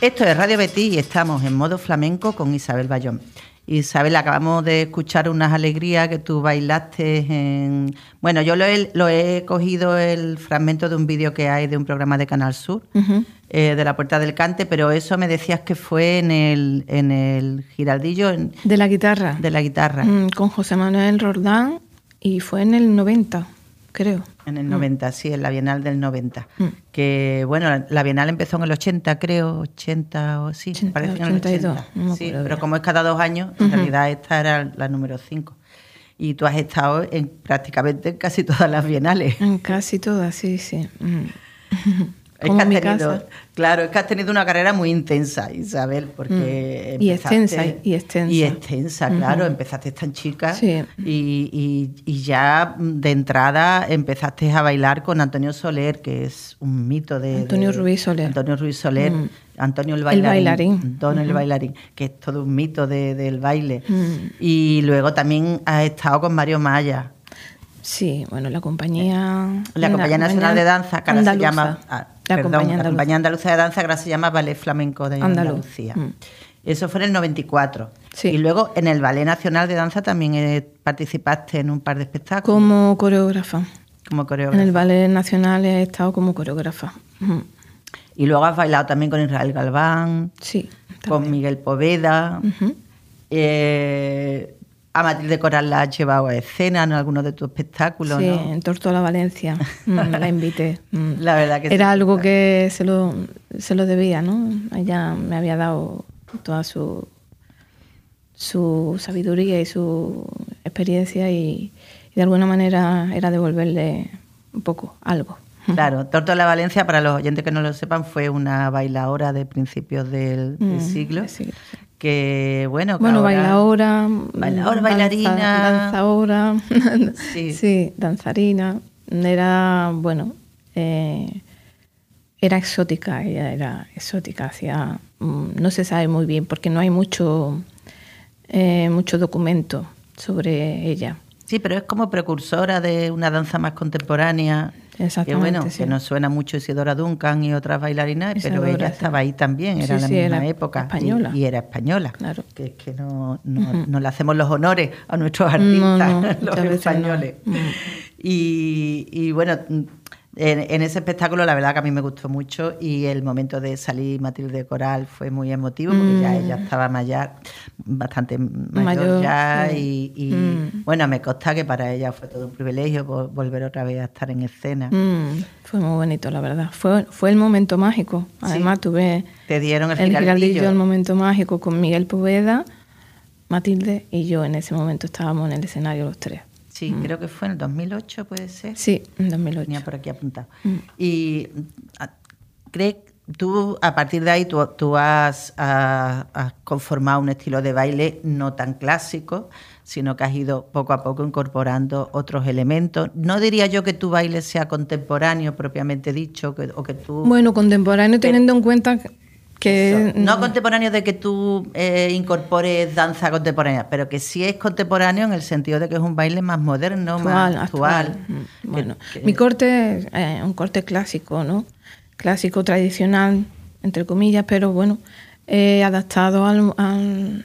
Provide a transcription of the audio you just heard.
Esto es Radio Betis y estamos en modo flamenco con Isabel Bayón. Isabel, acabamos de escuchar unas alegrías que tú bailaste en... Bueno, yo lo he cogido el fragmento de un vídeo que hay de un programa de Canal Sur, de La Puerta del Cante, pero eso me decías que fue en el Giraldillo... De la guitarra. De la guitarra. Con José Manuel Roldán, y fue en el 90, creo. En el 90, sí, en la Bienal del 90. Que, bueno, la Bienal empezó en el 80, creo, 80 o sí, 80, parece que en el 82, 80. no Sí, pero como es cada 2 años, en realidad esta era la número 5. Y tú has estado prácticamente en casi todas las Bienales. En casi todas, sí. Como es que has tenido una carrera muy intensa, Isabel, porque y extensa, claro, empezaste tan chica y ya de entrada empezaste a bailar con Antonio Soler, que es un mito de Antonio Ruiz Soler, Antonio el bailarín, Antonio el bailarín, que es todo un mito del baile. Y luego también has estado con Mario Maya. Sí, bueno, la Compañía Nacional de Danza, que ahora se llama... La Compañía Andaluza de Danza, que ahora se llama Ballet Flamenco de Andalucía. Eso fue en el 94. Sí. Y luego en el Ballet Nacional de Danza también participaste en un par de espectáculos. Como coreógrafa. En el Ballet Nacional he estado como coreógrafa. Y luego has bailado también con Israel Galván. Sí. Con Miguel Poveda. A Matilde Coral la has llevado a escena en algunos de tus espectáculos, sí, ¿no? En Tortola, Valencia, la invité. La verdad que era algo que se lo debía, ¿no? Ella me había dado toda su sabiduría y su experiencia y de alguna manera era devolverle un poco, algo. Claro, Tortola Valencia, para los oyentes que no lo sepan, fue una bailaora de principios del siglo. Sí. Que bueno, bailaora, bailarina, danzadora, sí, danzarina. Era, era exótica, ella era exótica, hacía, no se sabe muy bien porque no hay mucho documento sobre ella. Sí, pero es como precursora de una danza más contemporánea. Exactamente, que nos suena mucho Isidora Duncan y otras bailarinas, pero ella estaba ahí también, era la misma época. Española. Y era española. Claro. Que es que no le hacemos los honores a nuestros artistas, los españoles. Y bueno, en ese espectáculo la verdad que a mí me gustó mucho y el momento de salir Matilde Coral fue muy emotivo porque ya ella estaba bastante mayor ya y bueno, me consta que para ella fue todo un privilegio volver otra vez a estar en escena. Fue muy bonito, la verdad. Fue el momento mágico. Además te dieron el Giraldillo, el momento mágico con Miguel Poveda, Matilde y yo. En ese momento estábamos en el escenario los tres. Sí, creo que fue en el 2008, ¿puede ser? Sí, en 2008. Tenía por aquí apuntado. Y ¿crees tú, a partir de ahí, tú has conformado un estilo de baile no tan clásico, sino que has ido poco a poco incorporando otros elementos? No diría yo que tu baile sea contemporáneo, propiamente dicho, o que tú... Bueno, contemporáneo teniendo en cuenta que... No contemporáneo de que tú incorpores danza contemporánea, pero que sí es contemporáneo en el sentido de que es un baile más moderno, más actual. Bueno, mi corte es un corte clásico, ¿no? Clásico, tradicional, entre comillas, pero bueno, adaptado